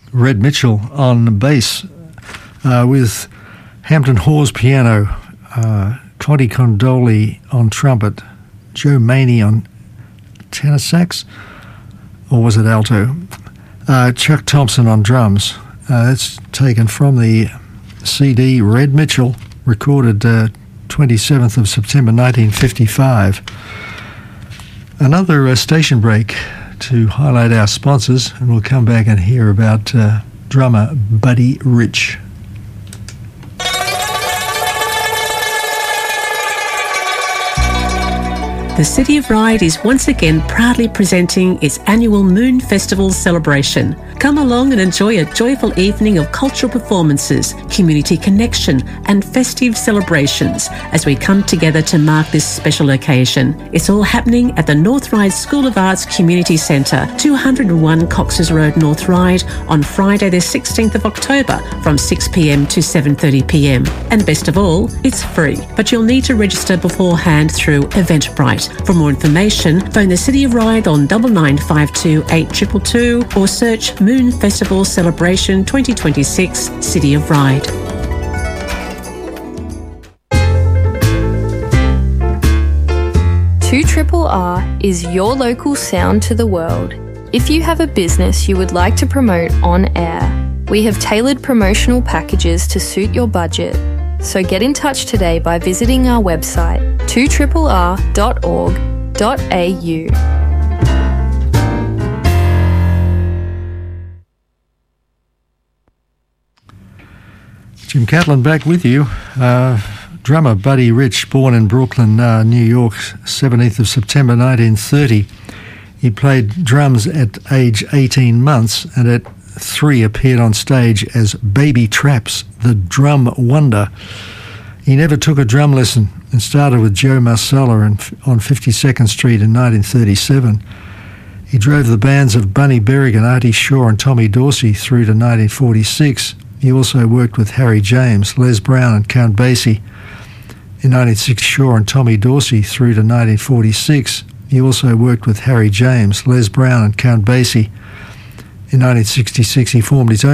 Red Mitchell on bass, with Hampton Hawes piano, Conti Condoli on trumpet, Joe Maney on tenor sax, or was it alto? Chuck Thompson on drums. That's taken from the CD Red Mitchell, recorded 27th of September 1955. Another station break to highlight our sponsors, and we'll come back and hear about drummer Buddy Rich. The City of Ryde is once again proudly presenting its annual Moon Festival celebration. Come along and enjoy a joyful evening of cultural performances, community connection and festive celebrations as we come together to mark this special occasion. It's all happening at the North Ryde School of Arts Community Centre, 201 Cox's Road, North Ryde, on Friday the 16th of October from 6pm to 7:30pm. And best of all, it's free, but you'll need to register beforehand through Eventbrite. For more information, phone the City of Ryde on 9952 8222 or search Moon Festival Celebration 2026 City of Ryde. Two Triple R is your local sound to the world. If you have a business you would like to promote on air, we have tailored promotional packages to suit your budget. So get in touch today by visiting our website 2rr.org.au. Jim Catlin back with you. Drummer Buddy Rich, born in Brooklyn, New York, 17th of September 1930. He played drums at age 18 months and at 3 appeared on stage as Baby Traps, the drum wonder. He never took a drum lesson and started with Joe Marcella on 52nd Street in 1937. He drove the bands of Bunny Berrigan, Artie Shaw and Tommy Dorsey through to 1946. He also worked with Harry James, Les Brown and Count Basie. In 1960, Shaw and Tommy Dorsey through to 1946. He also worked with Harry James, Les Brown and Count Basie. In 1966, he formed his own